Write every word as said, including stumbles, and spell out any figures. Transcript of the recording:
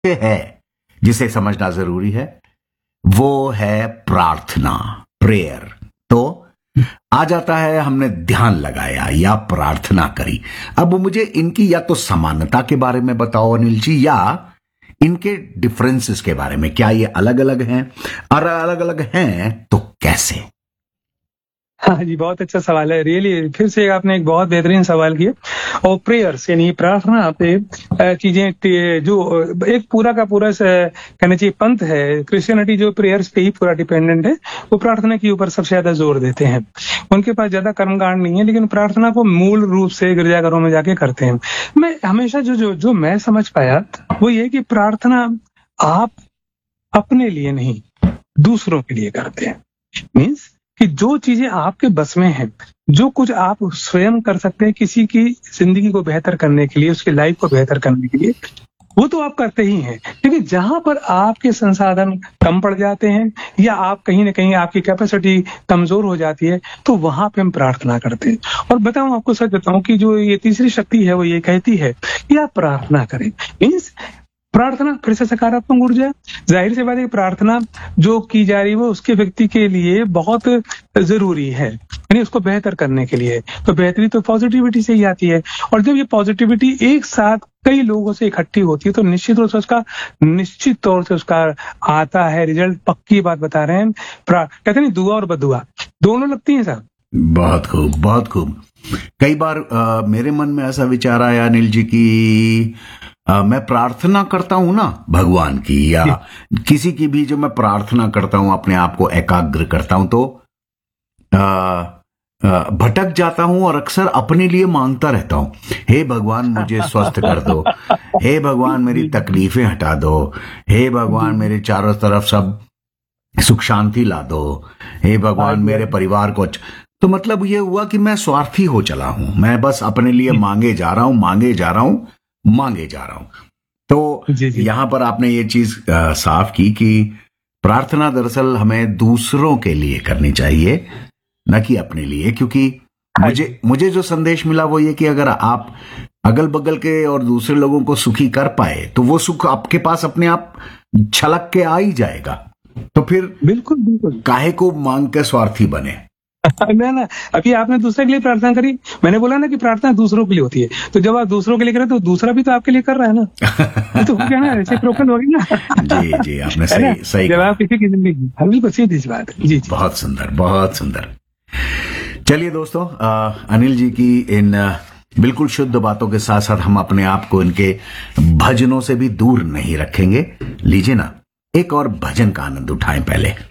है जिसे समझना जरूरी है, वो है प्रार्थना, प्रेयर। तो आ जाता है, हमने ध्यान लगाया या प्रार्थना करी। अब मुझे इनकी या तो समानता के बारे में बताओ अनिल जी, या इनके डिफरेंसेस के बारे में। क्या ये अलग अलग हैं? और अलग अलग हैं तो कैसे? हाँ जी, बहुत अच्छा सवाल है। रियली फिर से आपने एक बहुत बेहतरीन सवाल किया। और प्रेयर्स यानी प्रार्थना पे चीजें जो एक पूरा का पूरा कहना चाहिए पंथ है, क्रिश्चियनिटी जो प्रेयर्स पे ही पूरा डिपेंडेंट है, वो प्रार्थना के ऊपर सबसे ज्यादा जोर देते हैं। उनके पास ज्यादा कर्मकांड नहीं है, लेकिन प्रार्थना को मूल रूप से गिरजाघरों में जाके करते हैं। मैं हमेशा जो जो जो मैं समझ पाया वो ये कि प्रार्थना आप अपने लिए नहीं, दूसरों के लिए करते हैं। मीन्स कि जो चीजें आपके बस में हैं, जो कुछ आप स्वयं कर सकते हैं किसी की जिंदगी को बेहतर करने के लिए, उसकी लाइफ को बेहतर करने के लिए, वो तो आप करते ही हैं। लेकिन जहां पर आपके संसाधन कम पड़ जाते हैं या आप कहीं ना कहीं आपकी कैपेसिटी कमजोर हो जाती है, तो वहां पे हम प्रार्थना करते हैं। और बताऊं, आपको सच बताऊं कि जो ये तीसरी शक्ति है वो ये कहती है कि आप प्रार्थना करें। मीन्स प्रार्थना फिर से सकारात्मक ऊर्जा है। जाहिर सी बात है, प्रार्थना जो की जा रही है वो उसके व्यक्ति के लिए बहुत जरूरी है, यानी उसको बेहतर करने के लिए। तो बेहतरी तो पॉजिटिविटी से ही आती है, और जब ये पॉजिटिविटी एक साथ कई लोगों से इकट्ठी होती है तो निश्चित रूप से उसका निश्चित तौर से उसका आता है रिजल्ट। पक्की बात बता रहे हैं। कहते नहीं, दुआ और बदुआ दोनों लगती है साहब। बहुत खूब, बहुत खूब। कई बार आ, मेरे मन में ऐसा विचार आया अनिल जी की आ, मैं प्रार्थना करता हूं ना भगवान की या किसी की भी, जो मैं प्रार्थना करता हूं, अपने आप को एकाग्र करता हूं, तो भटक जाता हूं और अक्सर अपने लिए मांगता रहता हूं, हे भगवान मुझे स्वस्थ कर दो, हे भगवान मेरी तकलीफें हटा दो, हे भगवान मेरे चारों तरफ सब सुख शांति ला दो, हे भगवान मेरे परिवार को। तो मतलब ये हुआ कि मैं स्वार्थी हो चला हूं, मैं बस अपने लिए मांगे जा रहा हूं, मांगे जा रहा हूं, मांगे जा रहा हूं। तो यहां पर आपने ये चीज आ, साफ की कि प्रार्थना दरअसल हमें दूसरों के लिए करनी चाहिए, न कि अपने लिए। क्योंकि मुझे मुझे जो संदेश मिला वो ये कि अगर आप अगल बगल के और दूसरे लोगों को सुखी कर पाए तो वो सुख आपके पास अपने आप छलक के आ ही जाएगा। तो फिर बिल्कुल बिल्कुल काहे को मांग के स्वार्थी बने। ना ना, अभी आपने दूसरे के लिए प्रार्थना करी, मैंने बोला ना कि प्रार्थना दूसरों के लिए होती है। तो जब आप दूसरों के लिए करें तो दूसरा भी तो आपके लिए कर रहा है ना, तो क्या ना रेसिप्रोकल होगी ना। जी जी, आपने सही सही जब आप किसी की जिंदगी, बिल्कुल सीधी सी बात है। जी जी, बहुत सुंदर, बहुत सुंदर। चलिए दोस्तों, आ, अनिल जी की इन बिल्कुल शुद्ध बातों के साथ साथ हम अपने आप को इनके भजनों से भी दूर नहीं रखेंगे। लीजिए ना, एक और भजन का आनंद उठाएं पहले।